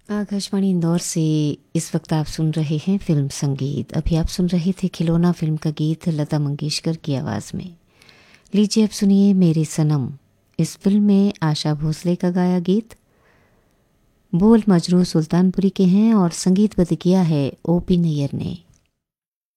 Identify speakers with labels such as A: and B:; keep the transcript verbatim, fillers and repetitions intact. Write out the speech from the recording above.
A: आकाशवाणी इंदौर से इस वक्त आप सुन रहे हैं फिल्म संगीत। अभी आप सुन रहे थे खिलौना फिल्म का गीत लता मंगेशकर की आवाज़ में। लीजिए अब सुनिए मेरे सनम। इस फिल्म में आशा भोसले का गाया गीत। बोल मजरू सुल्तानपुरी के हैं और संगीतबद्ध किया है ओ पी नैयर ने।